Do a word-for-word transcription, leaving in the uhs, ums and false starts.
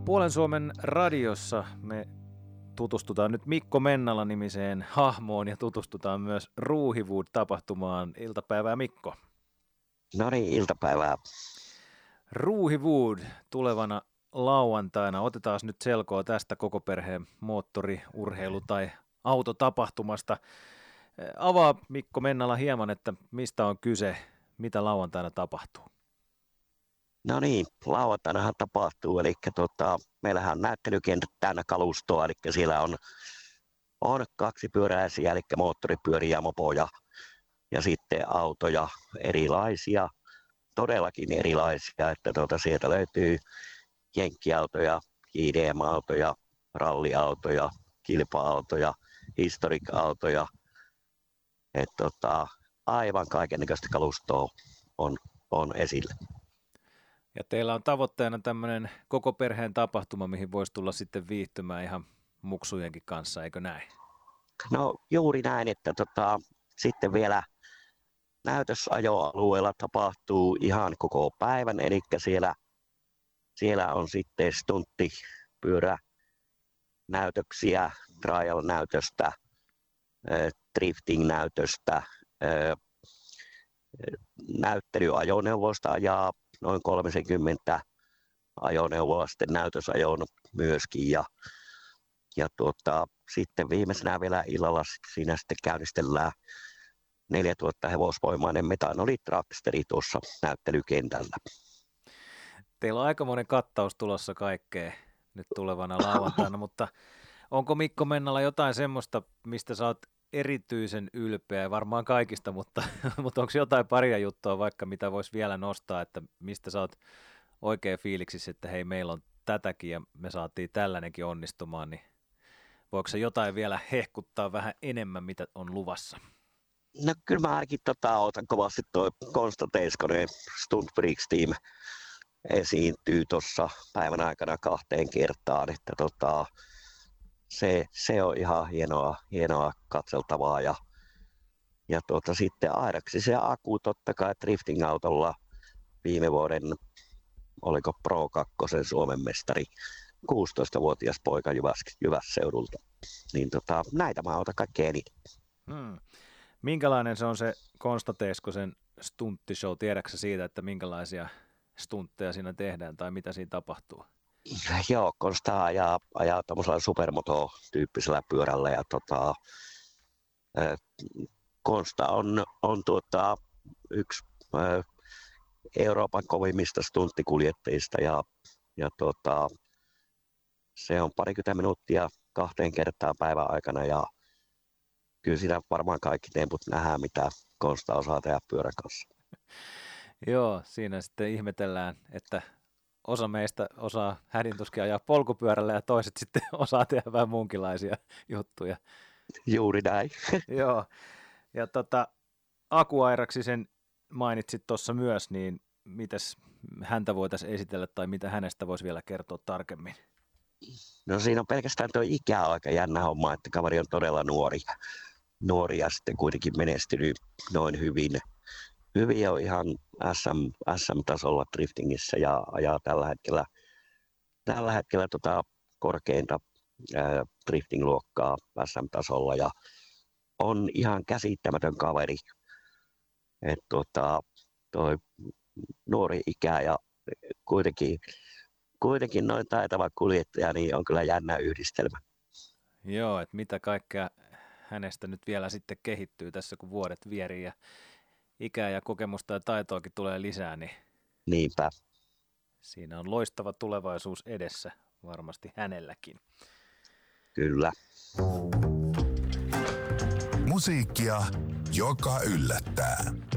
Puolen Suomen radiossa me tutustutaan nyt Mikko Mennala-nimiseen hahmoon ja tutustutaan myös Ruuhiwood-tapahtumaan. Iltapäivää, Mikko. No niin, iltapäivää. Ruuhiwood tulevana lauantaina. Otetaan nyt selkoa tästä koko perheen moottori-, urheilu- tai autotapahtumasta. Avaa, Mikko Mennala, hieman, että mistä on kyse, mitä lauantaina tapahtuu. No niin, lauantainahan tapahtuu, eli tota, meillähän on näyttelykentät täynnä kalustoa, eli siellä on, on kaksipyöräisiä, eli moottoripyöriä, mopoja ja sitten autoja erilaisia, todellakin erilaisia, että tota, sieltä löytyy jenkkiautoja, J D M-autoja, ralliautoja, kilpa-autoja, historic-autoja, että tota, aivan kaikennäköistä kalustoa on, on esillä. Ja teillä on tavoitteena tämmöinen koko perheen tapahtuma, mihin voisi tulla sitten viihtymään ihan muksujenkin kanssa, eikö näin? No juuri näin, että tota, sitten vielä näytösajoalueella tapahtuu ihan koko päivän, eli siellä, siellä on sitten stunttipyöränäytöksiä, trial-näytöstä, drifting-näytöstä, näyttelyajoneuvoista ajaa noin kolmekymmentä ajoneuvoa, sitten näytösajon myöskin ja, ja tuota, sitten viimeisenä vielä illalla siinä sitten käynnistellään neljätuhatta hevosvoimainen metanolitraksteri tuossa näyttelykentällä. Teillä on aikamoinen kattaus tulossa kaikkea nyt tulevana lauantaina, mutta onko Mikko Mennala jotain semmoista, mistä sä oot erityisen ylpeä, varmaan kaikista, mutta, mutta onko jotain paria juttua vaikka, mitä voisi vielä nostaa, että mistä sä oot oikein fiiliksissä, että hei, meillä on tätäkin ja me saatiin tällainenkin onnistumaan, niin voiko se jotain vielä hehkuttaa vähän enemmän, mitä on luvassa? No kyllä mä ainakin tota, otan kovasti tuo Konsta Teiskonen Stunt Freaks Team esiintyy tuossa päivän aikana kahteen kertaan, että tota, Se, se on ihan hienoa, hienoa katseltavaa ja, ja tuota, sitten Airaksi se Aku totta kai drifting-autolla viime vuoden, oliko Pro kaksi Suomen mestari, kuusitoistavuotias poika Jyväs, Jyvässeudulta, niin tota, näitä mä otan kaikkein eniten. Hmm. Minkälainen se on se Konsta Teiskosen stunttishow, tiedätkö siitä, että minkälaisia stuntteja siinä tehdään tai mitä siinä tapahtuu? Joo, Konsta ajaa, ajaa tämmöisellä supermoto-tyyppisellä pyörällä ja tota, Konsta on, on tuota, yksi ä, Euroopan kovimmista stunttikuljettajista ja, ja tota, se on parikymmentä minuuttia kahteen kertaan päivän aikana ja kyllä siinä varmaan kaikki temput nähdään, mitä Konsta osaa tehdä pyörän kanssa. Joo, siinä sitten ihmetellään, että osa meistä osaa hädintuskin ajaa polkupyörällä ja toiset sitten osaa tehdä vähän muunkinlaisia juttuja. Juuri näin. Joo, ja tota, Aku Airaksi sen mainitsit tuossa myös, niin mitäs häntä voitaisiin esitellä tai mitä hänestä voisi vielä kertoa tarkemmin? No siinä on pelkästään tuo ikä aika jännä homma, että kaveri on todella nuori. Nuori ja sitten kuitenkin menestynyt noin hyvin. Hyvin on ihan S M, S M-tasolla driftingissä ja ajaa tällä hetkellä, tällä hetkellä tota korkeinta ää, drifting-luokkaa S M-tasolla ja on ihan käsittämätön kaveri. Et tota, toi nuori ikä ja kuitenkin, kuitenkin noin taitava kuljettaja, niin on kyllä jännä yhdistelmä. Joo, että mitä kaikkea hänestä nyt vielä sitten kehittyy tässä, kun vuodet vierii ja ikää ja kokemusta ja taitoakin tulee lisää, niin niinpä. Siinä on loistava tulevaisuus edessä varmasti hänelläkin. Kyllä. Musiikkia, joka yllättää.